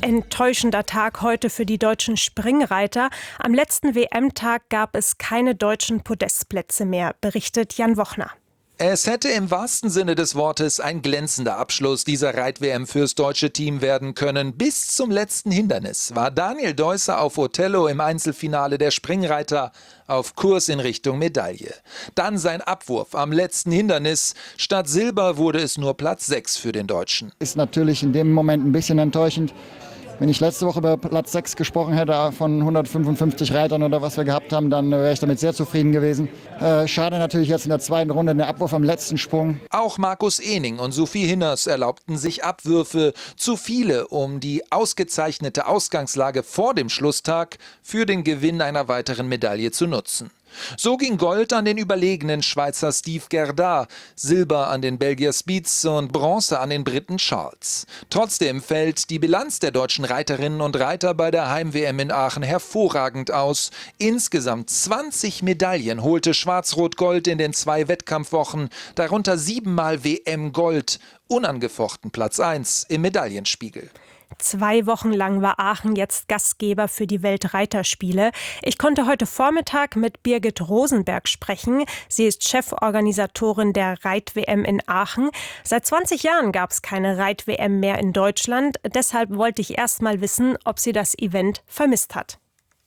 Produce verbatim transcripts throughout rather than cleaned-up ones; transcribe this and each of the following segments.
Enttäuschender Tag heute für die deutschen Springreiter. Am letzten W M-Tag gab es keine deutschen Podestplätze mehr, berichtet Jan Wochner. Es hätte im wahrsten Sinne des Wortes ein glänzender Abschluss dieser Reit-W M fürs deutsche Team werden können. Bis zum letzten Hindernis war Daniel Deusser auf Othello im Einzelfinale der Springreiter auf Kurs in Richtung Medaille. Dann sein Abwurf am letzten Hindernis. Statt Silber wurde es nur Platz sechs für den Deutschen. Ist natürlich in dem Moment ein bisschen enttäuschend. Wenn ich letzte Woche über Platz sechs gesprochen hätte von hundertfünfundfünfzig Reitern oder was wir gehabt haben, dann wäre ich damit sehr zufrieden gewesen. Äh, schade natürlich jetzt in der zweiten Runde, der Abwurf am letzten Sprung. Auch Markus Ehning und Sophie Hinners erlaubten sich Abwürfe, zu viele, um die ausgezeichnete Ausgangslage vor dem Schlusstag für den Gewinn einer weiteren Medaille zu nutzen. So ging Gold an den überlegenen Schweizer Steve Gerda, Silber an den Belgier Spietz und Bronze an den Briten Charles. Trotzdem fällt die Bilanz der deutschen Reiterinnen und Reiter bei der Heim-W M in Aachen hervorragend aus. Insgesamt zwanzig Medaillen holte Schwarz-Rot-Gold in den zwei Wettkampfwochen, darunter siebenmal W M-Gold, unangefochten Platz eins im Medaillenspiegel. Zwei Wochen lang war Aachen jetzt Gastgeber für die Weltreiterspiele. Ich konnte heute Vormittag mit Birgit Rosenberg sprechen. Sie ist Cheforganisatorin der Reit-W M in Aachen. Seit zwanzig Jahren gab es keine Reit-W M mehr in Deutschland. Deshalb wollte ich erst mal wissen, ob sie das Event vermisst hat.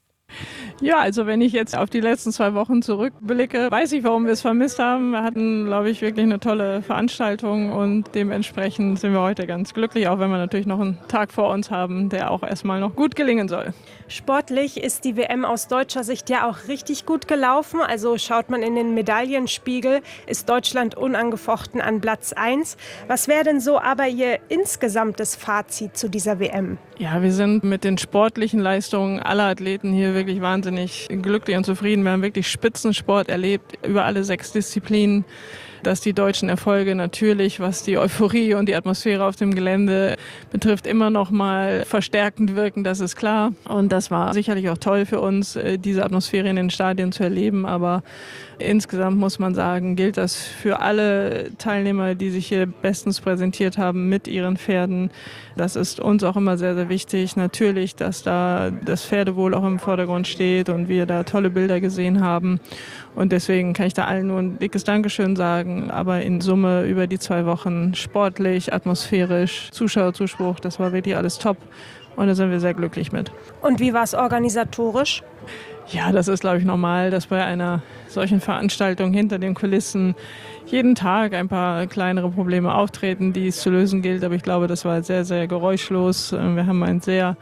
Ja, also wenn ich jetzt auf die letzten zwei Wochen zurückblicke, weiß ich, warum wir es vermisst haben. Wir hatten, glaube ich, wirklich eine tolle Veranstaltung und dementsprechend sind wir heute ganz glücklich, auch wenn wir natürlich noch einen Tag vor uns haben, der auch erstmal noch gut gelingen soll. Sportlich ist die W M aus deutscher Sicht ja auch richtig gut gelaufen. Also schaut man in den Medaillenspiegel, ist Deutschland unangefochten an Platz eins. Was wäre denn so aber Ihr insgesamtes Fazit zu dieser W M? Ja, wir sind mit den sportlichen Leistungen aller Athleten hier wirklich wahnsinnig glücklich und zufrieden. Wir haben wirklich Spitzensport erlebt über alle sechs Disziplinen. Dass die deutschen Erfolge natürlich, was die Euphorie und die Atmosphäre auf dem Gelände betrifft, immer noch mal verstärkend wirken, das ist klar. Und das war sicherlich auch toll für uns, diese Atmosphäre in den Stadien zu erleben. Aber insgesamt muss man sagen, gilt das für alle Teilnehmer, die sich hier bestens präsentiert haben mit ihren Pferden. Das ist uns auch immer sehr, sehr wichtig. Natürlich, dass da das Pferdewohl auch im Vordergrund steht und wir da tolle Bilder gesehen haben. Und deswegen kann ich da allen nur ein dickes Dankeschön sagen. Aber in Summe über die zwei Wochen sportlich, atmosphärisch, Zuschauerzuspruch, das war wirklich alles top. Und da sind wir sehr glücklich mit. Und wie war es organisatorisch? Ja, das ist, glaube ich, normal, dass bei einer solchen Veranstaltung hinter den Kulissen jeden Tag ein paar kleinere Probleme auftreten, die es zu lösen gilt. Aber ich glaube, das war sehr, sehr geräuschlos. Wir haben ein sehr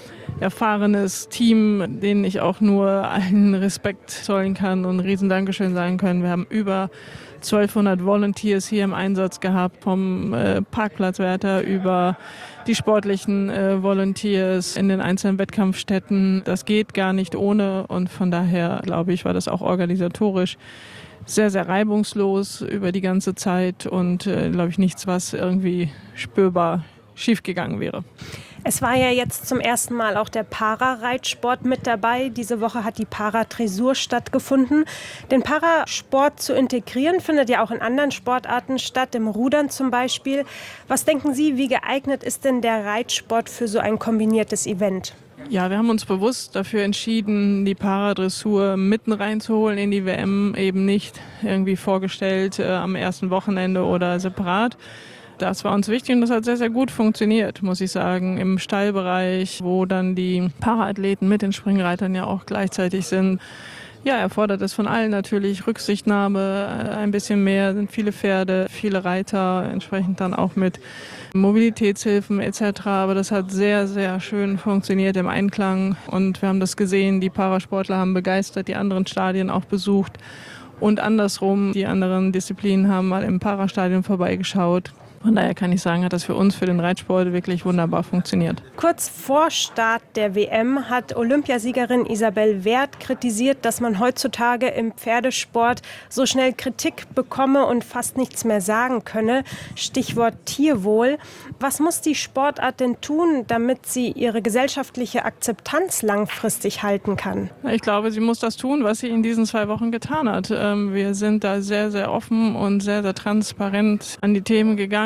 erfahrenes Team, denen ich auch nur allen Respekt zollen kann und ein riesen Dankeschön sagen können. Wir haben über zwölfhundert Volunteers hier im Einsatz gehabt, vom äh, Parkplatzwärter über die sportlichen äh, Volunteers in den einzelnen Wettkampfstätten. Das geht gar nicht ohne und von daher, glaube ich, war das auch organisatorisch sehr, sehr reibungslos über die ganze Zeit und, äh, glaube ich, nichts, was irgendwie spürbar schiefgegangen wäre. Es war ja jetzt zum ersten Mal auch der Parareitsport mit dabei. Diese Woche hat die Paradressur stattgefunden. Den Parasport zu integrieren findet ja auch in anderen Sportarten statt, im Rudern zum Beispiel. Was denken Sie, wie geeignet ist denn der Reitsport für so ein kombiniertes Event? Ja, wir haben uns bewusst dafür entschieden, die Paradressur mitten reinzuholen in die W M, eben nicht irgendwie vorgestellt äh, am ersten Wochenende oder separat. Das war uns wichtig und das hat sehr, sehr gut funktioniert, muss ich sagen, im Stallbereich, wo dann die Paraathleten mit den Springreitern ja auch gleichzeitig sind. Ja, erfordert es von allen natürlich Rücksichtnahme, ein bisschen mehr, sind viele Pferde, viele Reiter, entsprechend dann auch mit Mobilitätshilfen et cetera. Aber das hat sehr, sehr schön funktioniert im Einklang und wir haben das gesehen, die Parasportler haben begeistert, die anderen Stadien auch besucht und andersrum, die anderen Disziplinen haben mal im Parastadion vorbeigeschaut. Von daher kann ich sagen, hat das für uns, für den Reitsport wirklich wunderbar funktioniert. Kurz vor Start der W M hat Olympiasiegerin Isabel Werth kritisiert, dass man heutzutage im Pferdesport so schnell Kritik bekomme und fast nichts mehr sagen könne. Stichwort Tierwohl. Was muss die Sportart denn tun, damit sie ihre gesellschaftliche Akzeptanz langfristig halten kann? Ich glaube, sie muss das tun, was sie in diesen zwei Wochen getan hat. Wir sind da sehr, sehr offen und sehr, sehr transparent an die Themen gegangen.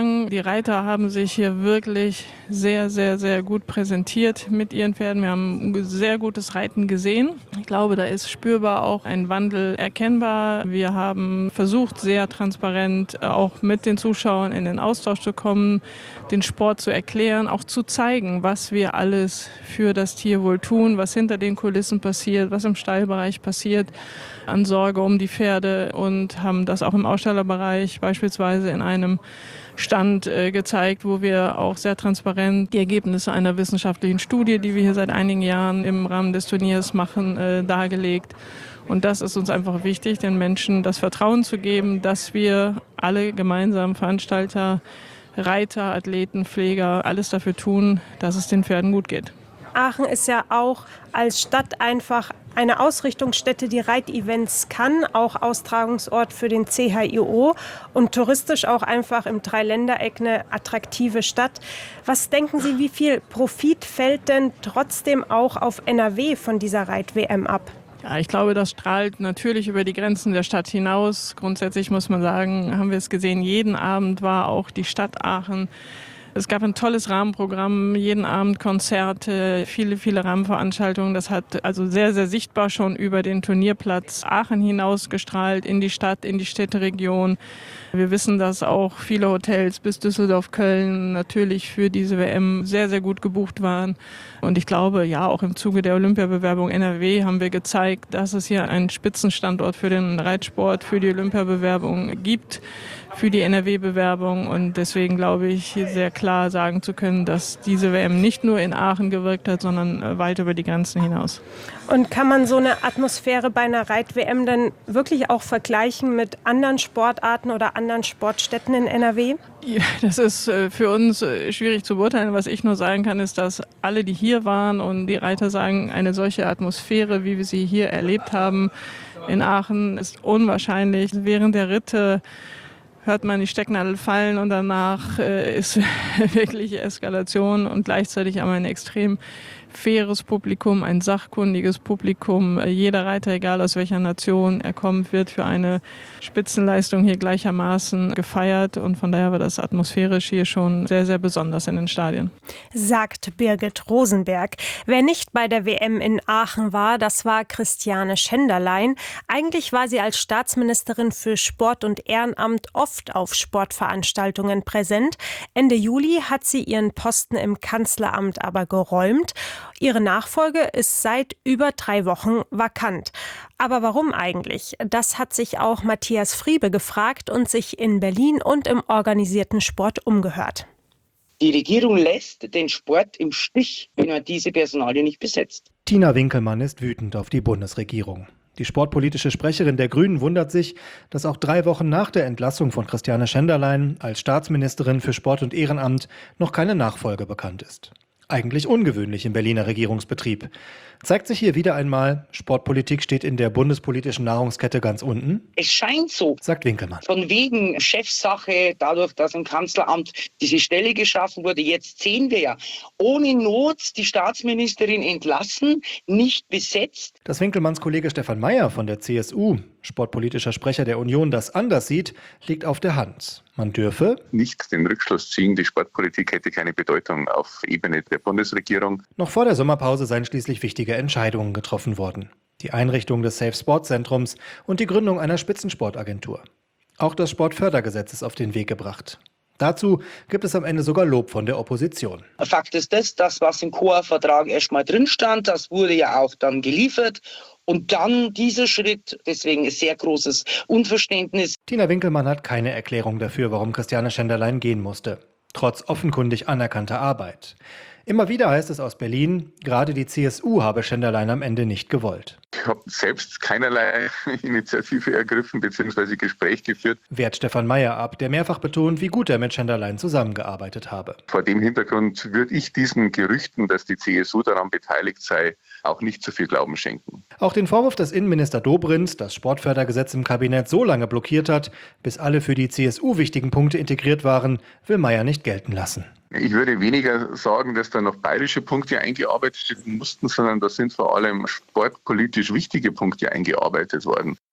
sagen, die Reiter haben sich hier wirklich sehr, sehr, sehr gut präsentiert mit ihren Pferden. Wir haben ein sehr gutes Reiten gesehen. Ich glaube, da ist spürbar auch ein Wandel erkennbar. Wir haben versucht, sehr transparent auch mit den Zuschauern in den Austausch zu kommen, den Sport zu erklären, auch zu zeigen, was wir alles für das Tierwohl tun, was hinter den Kulissen passiert, was im Stallbereich passiert an Sorge um die Pferde, und haben das auch im Ausstellerbereich beispielsweise in einem Stand äh, gezeigt, wo wir auch sehr transparent die Ergebnisse einer wissenschaftlichen Studie, die wir hier seit einigen Jahren im Rahmen des Turniers machen, äh, dargelegt. Und das ist uns einfach wichtig, den Menschen das Vertrauen zu geben, dass wir alle gemeinsam, Veranstalter, Reiter, Athleten, Pfleger, alles dafür tun, dass es den Pferden gut geht. Aachen ist ja auch als Stadt einfach eine Ausrichtungsstätte, die Reitevents kann, auch Austragungsort für den C H I O und touristisch auch einfach im Dreiländereck eine attraktive Stadt. Was denken Sie, wie viel Profit fällt denn trotzdem auch auf N R W von dieser Reit-W M ab? Ja, ich glaube, das strahlt natürlich über die Grenzen der Stadt hinaus. Grundsätzlich muss man sagen, haben wir es gesehen, jeden Abend war auch die Stadt Aachen. Es gab ein tolles Rahmenprogramm, jeden Abend Konzerte, viele, viele Rahmenveranstaltungen. Das hat also sehr, sehr sichtbar schon über den Turnierplatz Aachen hinaus gestrahlt, in die Stadt, in die Städteregion. Wir wissen, dass auch viele Hotels bis Düsseldorf, Köln natürlich für diese W M sehr, sehr gut gebucht waren. Und ich glaube, ja, auch im Zuge der Olympiabewerbung N R W haben wir gezeigt, dass es hier einen Spitzenstandort für den Reitsport, für die Olympiabewerbung gibt, für die N R W-Bewerbung. Und deswegen glaube ich, sehr klar sagen zu können, dass diese W M nicht nur in Aachen gewirkt hat, sondern weit über die Grenzen hinaus. Und kann man so eine Atmosphäre bei einer Reit-W M dann wirklich auch vergleichen mit anderen Sportarten oder anderen Sportstätten in N R W? Ja, das ist für uns schwierig zu beurteilen. Was ich nur sagen kann, ist, dass alle, die hier waren und die Reiter sagen, eine solche Atmosphäre, wie wir sie hier erlebt haben in Aachen, ist unwahrscheinlich. Während der Ritte hört man die Stecknadel fallen und danach äh, ist wirklich Eskalation und gleichzeitig aber ein extrem faires Publikum, ein sachkundiges Publikum. Jeder Reiter, egal aus welcher Nation er kommt, wird für eine Spitzenleistung hier gleichermaßen gefeiert, und von daher war das atmosphärisch hier schon sehr, sehr besonders in den Stadien. Sagt Birgit Rosenberg. Wer nicht bei der W M in Aachen war, das war Christiane Schenderlein. Eigentlich war sie als Staatsministerin für Sport und Ehrenamt oft auf Sportveranstaltungen präsent. Ende Juli hat sie ihren Posten im Kanzleramt aber geräumt. Ihre Nachfolge ist seit über drei Wochen vakant. Aber warum eigentlich? Das hat sich auch Matthias Friebe gefragt und sich in Berlin und im organisierten Sport umgehört. Die Regierung lässt den Sport im Stich, wenn er diese Personalie nicht besetzt. Tina Winkelmann ist wütend auf die Bundesregierung. Die sportpolitische Sprecherin der Grünen wundert sich, dass auch drei Wochen nach der Entlassung von Christiane Schenderlein als Staatsministerin für Sport und Ehrenamt noch keine Nachfolge bekannt ist. Eigentlich ungewöhnlich im Berliner Regierungsbetrieb. Zeigt sich hier wieder einmal, Sportpolitik steht in der bundespolitischen Nahrungskette ganz unten? Es scheint so, sagt Winkelmann. Von wegen Chefsache, dadurch, dass im Kanzleramt diese Stelle geschaffen wurde. Jetzt sehen wir ja, ohne Not die Staatsministerin entlassen, nicht besetzt. Dass Winkelmanns Kollege Stefan Mayer von der C S U, sportpolitischer Sprecher der Union, das anders sieht, liegt auf der Hand. Man dürfe nicht den Rückschluss ziehen, die Sportpolitik hätte keine Bedeutung auf Ebene der Bundesregierung. Noch vor der Sommerpause seien schließlich wichtige Entscheidungen getroffen worden. Die Einrichtung des Safe Sport Zentrums und die Gründung einer Spitzensportagentur. Auch das Sportfördergesetz ist auf den Weg gebracht. Dazu gibt es am Ende sogar Lob von der Opposition. Fakt ist das, das was im C O A-Vertrag erstmal drin stand, das wurde ja auch dann geliefert. Und dann dieser Schritt, deswegen ist sehr großes Unverständnis. Tina Winkelmann hat keine Erklärung dafür, warum Christiane Schenderlein gehen musste. Trotz offenkundig anerkannter Arbeit. Immer wieder heißt es aus Berlin, gerade die C S U habe Schenderlein am Ende nicht gewollt. Ich habe selbst keinerlei Initiative ergriffen bzw. Gespräch geführt. Wehrt Stefan Mayer ab, der mehrfach betont, wie gut er mit Schenderlein zusammengearbeitet habe. Vor dem Hintergrund würde ich diesen Gerüchten, dass die C S U daran beteiligt sei, auch nicht so viel Glauben schenken. Auch den Vorwurf, dass Innenminister Dobrindt das Sportfördergesetz im Kabinett so lange blockiert hat, bis alle für die C S U wichtigen Punkte integriert waren, will Mayer nicht gelten lassen. Ich würde weniger sagen, dass da noch bayerische Punkte eingearbeitet werden mussten, sondern da sind vor allem sportpolitisch wichtige Punkte eingearbeitet worden.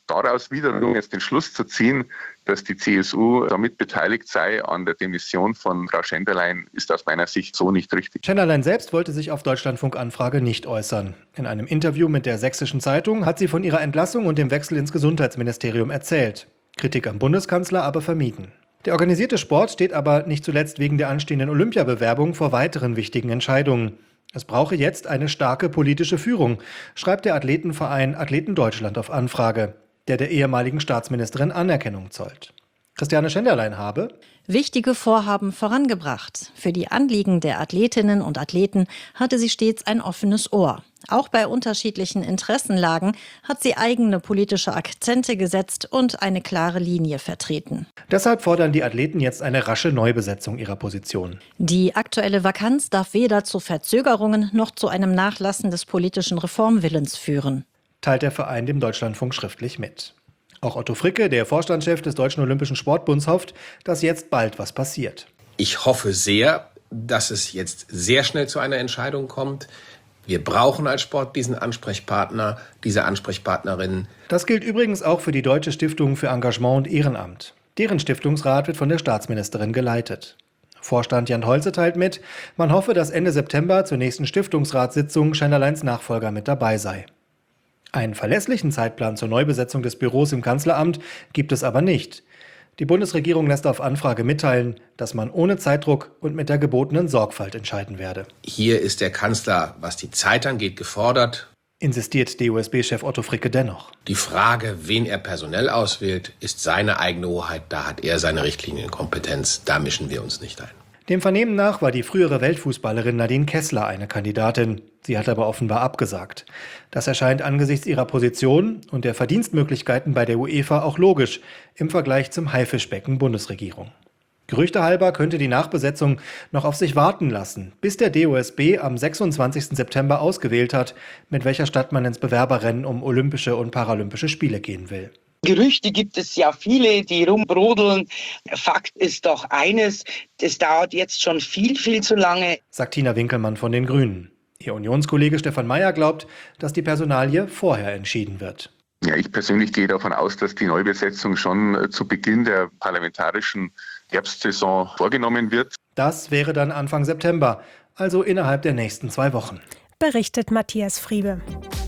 Daraus wiederum jetzt den Schluss zu ziehen, dass die C S U damit beteiligt sei an der Demission von Frau Schenderlein, ist aus meiner Sicht so nicht richtig. Schenderlein selbst wollte sich auf Deutschlandfunk-Anfrage nicht äußern. In einem Interview mit der Sächsischen Zeitung hat sie von ihrer Entlassung und dem Wechsel ins Gesundheitsministerium erzählt. Kritik am Bundeskanzler aber vermieden. Der organisierte Sport steht aber nicht zuletzt wegen der anstehenden Olympiabewerbung vor weiteren wichtigen Entscheidungen. Es brauche jetzt eine starke politische Führung, schreibt der Athletenverein Athleten Deutschland auf Anfrage, der der ehemaligen Staatsministerin Anerkennung zollt. Christiane Schenderlein habe wichtige Vorhaben vorangebracht. Für die Anliegen der Athletinnen und Athleten hatte sie stets ein offenes Ohr. Auch bei unterschiedlichen Interessenlagen hat sie eigene politische Akzente gesetzt und eine klare Linie vertreten. Deshalb fordern die Athleten jetzt eine rasche Neubesetzung ihrer Position. Die aktuelle Vakanz darf weder zu Verzögerungen noch zu einem Nachlassen des politischen Reformwillens führen, teilt der Verein dem Deutschlandfunk schriftlich mit. Auch Otto Fricke, der Vorstandschef des Deutschen Olympischen Sportbunds, hofft, dass jetzt bald was passiert. Ich hoffe sehr, dass es jetzt sehr schnell zu einer Entscheidung kommt. Wir brauchen als Sport diesen Ansprechpartner, diese Ansprechpartnerin. Das gilt übrigens auch für die Deutsche Stiftung für Engagement und Ehrenamt. Deren Stiftungsrat wird von der Staatsministerin geleitet. Vorstand Jan Holze teilt mit, man hoffe, dass Ende September zur nächsten Stiftungsratssitzung Schenderleins Nachfolger mit dabei sei. Einen verlässlichen Zeitplan zur Neubesetzung des Büros im Kanzleramt gibt es aber nicht. Die Bundesregierung lässt auf Anfrage mitteilen, dass man ohne Zeitdruck und mit der gebotenen Sorgfalt entscheiden werde. Hier ist der Kanzler, was die Zeit angeht, gefordert, insistiert D O S B-Chef Otto Fricke dennoch. Die Frage, wen er personell auswählt, ist seine eigene Hoheit. Da hat er seine Richtlinienkompetenz. Da mischen wir uns nicht ein. Dem Vernehmen nach war die frühere Weltfußballerin Nadine Kessler eine Kandidatin. Sie hat aber offenbar abgesagt. Das erscheint angesichts ihrer Position und der Verdienstmöglichkeiten bei der UEFA auch logisch im Vergleich zum Haifischbecken Bundesregierung. Gerüchtehalber könnte die Nachbesetzung noch auf sich warten lassen, bis der D O S B am sechsundzwanzigsten September ausgewählt hat, mit welcher Stadt man ins Bewerberrennen um Olympische und Paralympische Spiele gehen will. Gerüchte gibt es ja viele, die rumbrodeln. Fakt ist doch eines, es dauert jetzt schon viel, viel zu lange, sagt Tina Winkelmann von den Grünen. Ihr Unionskollege Stefan Mayer glaubt, dass die Personalie vorher entschieden wird. Ja, ich persönlich gehe davon aus, dass die Neubesetzung schon zu Beginn der parlamentarischen Herbstsaison vorgenommen wird. Das wäre dann Anfang September, also innerhalb der nächsten zwei Wochen. Berichtet Matthias Friebe.